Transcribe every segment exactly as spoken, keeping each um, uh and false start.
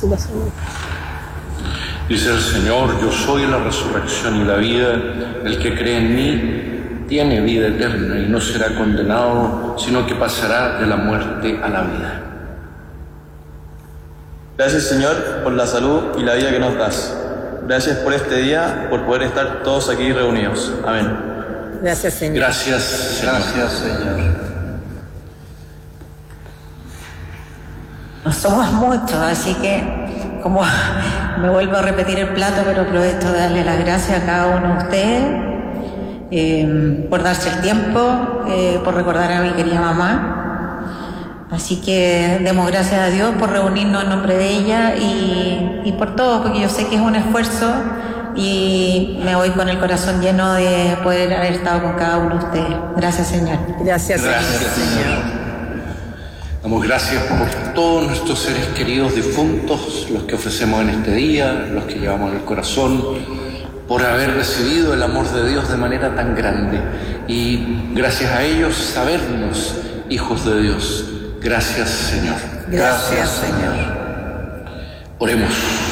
y la salud. Dice el Señor: yo soy la resurrección y la vida. El que cree en mí tiene vida eterna y no será condenado, sino que pasará de la muerte a la vida. Gracias, Señor, por la salud y la vida que nos das. Gracias por este día, por poder estar todos aquí reunidos. Amén. Gracias, Señor. Gracias, Señor. Gracias, Señor. No somos muchos, así que como me vuelvo a repetir el plato, pero aprovecho de darle las gracias a cada uno de ustedes eh, por darse el tiempo, eh, por recordar a mi querida mamá. Así que demos gracias a Dios por reunirnos en nombre de ella y, y por todo, porque yo sé que es un esfuerzo y me voy con el corazón lleno de poder haber estado con cada uno de ustedes. Gracias, Señor. Gracias, Señor. Gracias, Señor. Damos gracias por todos nuestros seres queridos difuntos, los que ofrecemos en este día, los que llevamos en el corazón, por haber recibido el amor de Dios de manera tan grande y gracias a ellos sabernos hijos de Dios. Gracias, Señor. Gracias, Señor. Oremos.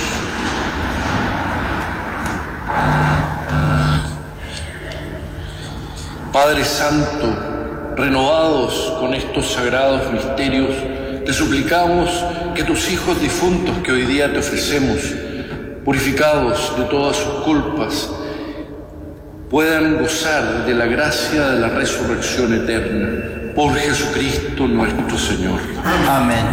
Padre Santo, renovados con estos sagrados misterios, te suplicamos que tus hijos difuntos que hoy día te ofrecemos, purificados de todas sus culpas, puedan gozar de la gracia de la resurrección eterna. Por Jesucristo nuestro Señor. Amén.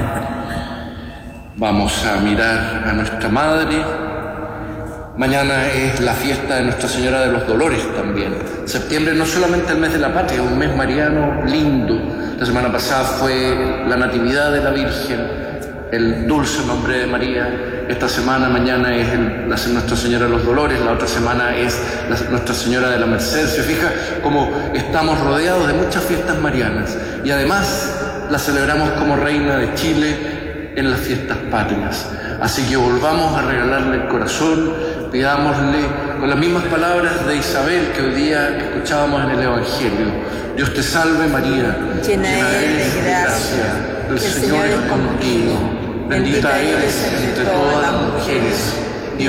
Vamos a mirar a nuestra Madre. Mañana es la fiesta de Nuestra Señora de los Dolores también. Septiembre no solamente el mes de la patria, es un mes mariano lindo. La semana pasada fue la Natividad de la Virgen, el dulce nombre de María. Esta semana, mañana es el, la, Nuestra Señora de los Dolores, la otra semana es la, Nuestra Señora de la Merced. Se fija como estamos rodeados de muchas fiestas marianas y además la celebramos como Reina de Chile en las fiestas patrias. Así que volvamos a regalarle el corazón, pidámosle con las mismas palabras de Isabel que hoy día escuchábamos en el Evangelio: Dios te salve María, Llena eres de gracia, el Señor es contigo, bendita eres entre todas las mujeres